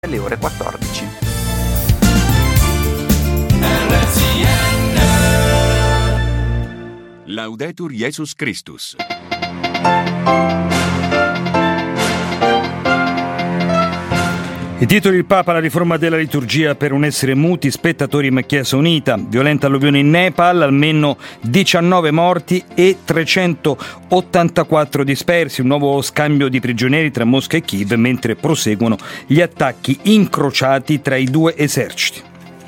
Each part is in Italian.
alle ore 14. Laudetur Jesus Christus. I titoli del Papa, la riforma della liturgia per un essere muti, spettatori ma Chiesa unita, violenta alluvione in Nepal, almeno 19 morti e 384 dispersi, un nuovo scambio di prigionieri tra Mosca e Kiev mentre proseguono gli attacchi incrociati tra i due eserciti.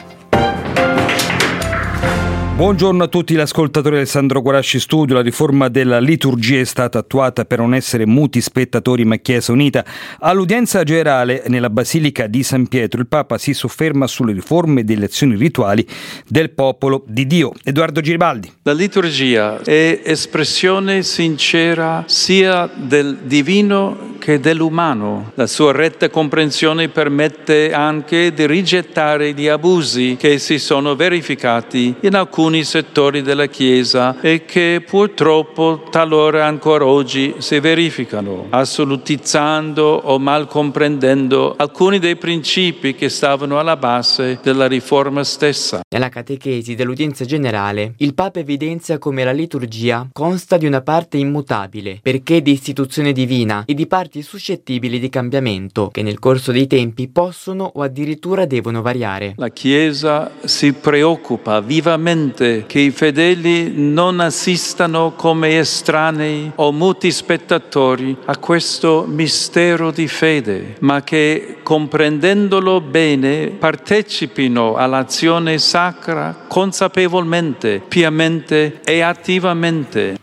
Buongiorno a tutti gli ascoltatori. Alessandro Guarasci Studio. La riforma della liturgia è stata attuata per non essere muti spettatori ma Chiesa unita. All'udienza generale nella Basilica di San Pietro il Papa si sofferma sulle riforme delle azioni rituali del popolo di Dio. Edoardo Giribaldi. La liturgia è espressione sincera sia del divino che dell'umano. La sua retta comprensione permette anche di rigettare gli abusi che si sono verificati in alcuni settori della Chiesa e che purtroppo talora ancora oggi si verificano, assolutizzando o mal comprendendo alcuni dei principi che stavano alla base della riforma stessa. Nella catechesi dell'udienza generale, il Papa evidenzia come la liturgia consta di una parte immutabile, perché di istituzione divina, e di parti suscettibili di cambiamento, che nel corso dei tempi possono o addirittura devono variare. La Chiesa si preoccupa vivamente che i fedeli non assistano come estranei o muti spettatori a questo mistero di fede, ma che, comprendendolo bene, partecipino all'azione sacra consapevolmente, piamente e attivamente.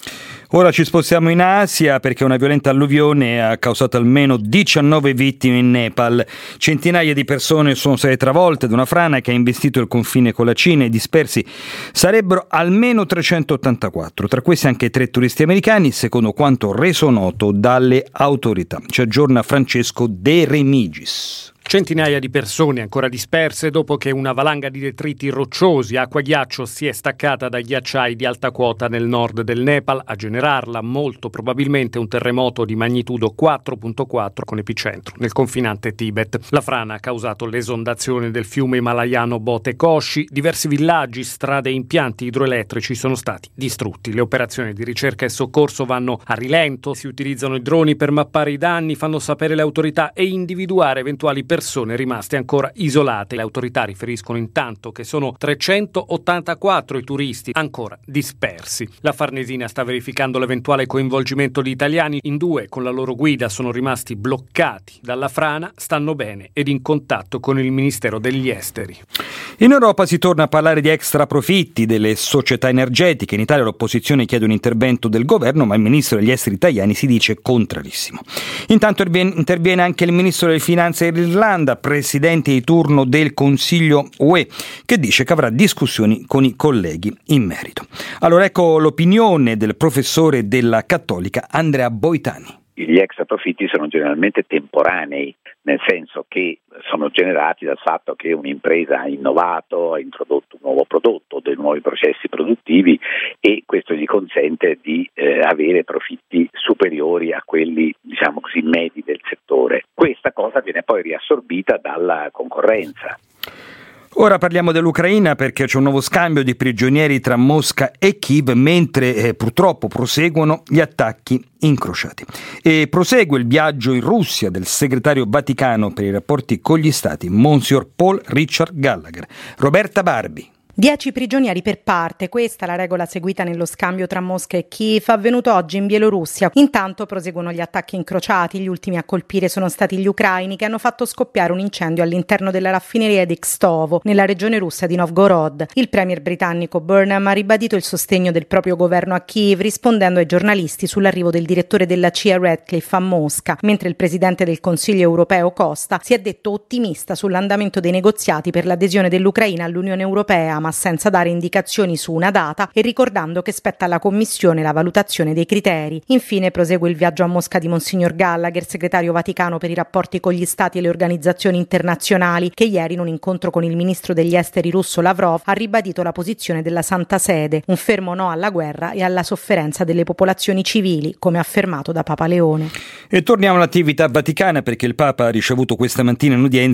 Ora ci spostiamo in Asia perché una violenta alluvione ha causato almeno 19 vittime in Nepal. Centinaia di persone sono state travolte da una frana che ha investito il confine con la Cina e dispersi sarebbero almeno 384, tra questi anche 3 turisti americani, secondo quanto reso noto dalle autorità. Ci aggiorna Francesco De Remigis. Centinaia di persone ancora disperse dopo che una valanga di detriti rocciosi, acqua e ghiaccio, si è staccata dai ghiacciai di alta quota nel nord del Nepal. A generarla molto probabilmente un terremoto di magnitudo 4.4 con epicentro nel confinante Tibet. La frana ha causato l'esondazione del fiume himalayano Bote Koshi. Diversi villaggi, strade e impianti idroelettrici sono stati distrutti. Le operazioni di ricerca e soccorso vanno a rilento. Si utilizzano i droni per mappare i danni, fanno sapere le autorità e individuare eventuali persone rimaste ancora isolate. Le autorità riferiscono intanto che sono 384 i turisti ancora dispersi. La Farnesina sta verificando l'eventuale coinvolgimento di italiani. In 2 con la loro guida sono rimasti bloccati dalla frana, stanno bene ed in contatto con il Ministero degli Esteri. In Europa si torna a parlare di extra profitti delle società energetiche. In Italia l'opposizione chiede un intervento del governo, ma il ministro degli esteri italiani si dice contrarissimo. Intanto interviene anche il ministro delle finanze dell'Irlanda, presidente di turno del Consiglio UE, che dice che avrà discussioni con i colleghi in merito. Allora ecco l'opinione del professore della Cattolica Andrea Boitani. Gli extra profitti sono generalmente temporanei, nel senso che sono generati dal fatto che un'impresa ha innovato, ha introdotto un nuovo prodotto, dei nuovi processi produttivi e questo gli consente di avere profitti superiori a quelli, diciamo così, medi del settore. Questa cosa viene poi riassorbita dalla concorrenza. Ora parliamo dell'Ucraina perché c'è un nuovo scambio di prigionieri tra Mosca e Kiev mentre purtroppo proseguono gli attacchi incrociati. E prosegue il viaggio in Russia del segretario Vaticano per i rapporti con gli stati, Monsignor Paul Richard Gallagher. Roberta Barbi. 10 prigionieri per parte, questa è la regola seguita nello scambio tra Mosca e Kiev, avvenuto oggi in Bielorussia. Intanto proseguono gli attacchi incrociati, gli ultimi a colpire sono stati gli ucraini che hanno fatto scoppiare un incendio all'interno della raffineria di Kstovo, nella regione russa di Novgorod. Il premier britannico Burnham ha ribadito il sostegno del proprio governo a Kiev, rispondendo ai giornalisti sull'arrivo del direttore della CIA Radcliffe a Mosca, mentre il presidente del Consiglio europeo Costa si è detto ottimista sull'andamento dei negoziati per l'adesione dell'Ucraina all'Unione Europea. Hamas senza dare indicazioni su una data e ricordando che spetta alla Commissione la valutazione dei criteri. Infine prosegue il viaggio a Mosca di Monsignor Gallagher, segretario vaticano per i rapporti con gli stati e le organizzazioni internazionali, che ieri in un incontro con il ministro degli esteri russo Lavrov ha ribadito la posizione della Santa Sede, un fermo no alla guerra e alla sofferenza delle popolazioni civili, come affermato da Papa Leone. E torniamo all'attività vaticana, perché il Papa ha ricevuto questa mattina in udienza